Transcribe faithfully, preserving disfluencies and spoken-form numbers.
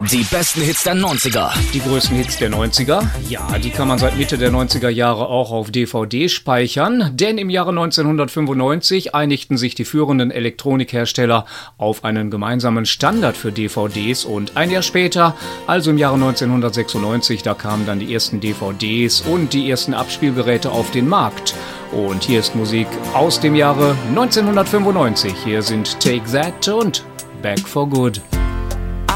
Die besten Hits der neunziger. Die größten Hits der neunziger? Ja, die kann man seit Mitte der neunziger Jahre auch auf D V D speichern, denn im Jahre neunzehnhundertfünfundneunzig einigten sich die führenden Elektronikhersteller auf einen gemeinsamen Standard für D V Ds und ein Jahr später, also im Jahre neunzehnhundertsechsundneunzig, da kamen dann die ersten D V Ds und die ersten Abspielgeräte auf den Markt. Und hier ist Musik aus dem Jahre neunzehnhundertfünfundneunzig. Hier sind Take That und Back for Good.